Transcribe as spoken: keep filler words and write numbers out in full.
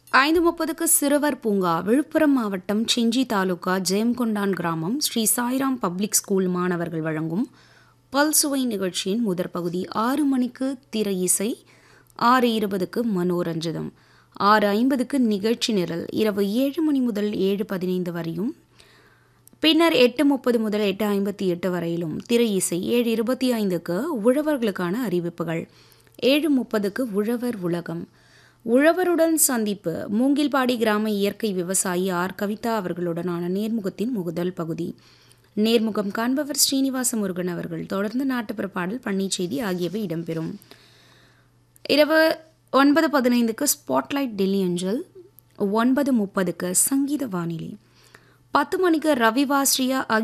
ஐந்து முப்பதுக்கு சிறுவர் பூங்கா. விழுப்புரம் மாவட்டம் செஞ்சி தாலுகா ஜெயம்கொண்டான் கிராமம் ஸ்ரீ சாய்ராம் பப்ளிக் ஸ்கூல் மாணவர்கள் வழங்கும் பல்சுவை நிகழ்ச்சியின் முதற் பகுதி. ஆறு மணிக்கு திரை இசை, ஆறு இருபதுக்கு மனோரஞ்சிதம், ஆறு ஐம்பதுக்கு நிகழ்ச்சி நிரல். இரவு ஏழு மணி முதல் ஏழு பதினைந்து வரையும், பின்னர் எட்டு முப்பது முதல் எட்டு ஐம்பத்தி எட்டு வரையிலும் திரை இசை. ஏழு இருபத்தி ஐந்துக்கு உழவர்களுக்கான அறிவிப்புகள். ஏழு முப்பதுக்கு உழவர் உலகம். உழவருடன் சந்திப்பு. மூங்கில்பாடி கிராம இயற்கை விவசாயி ஆர் கவிதா அவர்களுடனான நேர்முகத்தின் முதல் பகுதி. நேர்முகம் காண்பவர் ஸ்ரீனிவாச முருகன் அவர்கள். தொடர்ந்து நாட்டுப்புற பாடல், பண்ணைச் செய்தி ஆகியவை இடம்பெறும். இரவு ஒன்பது பதினைந்துக்கு ஸ்பாட்லைட் டெல்லி அஞ்சல். ஒன்பது முப்பதுக்கு சங்கீத வானிலை. பத்து மணிக்கு ரவிவாஸ்ரியா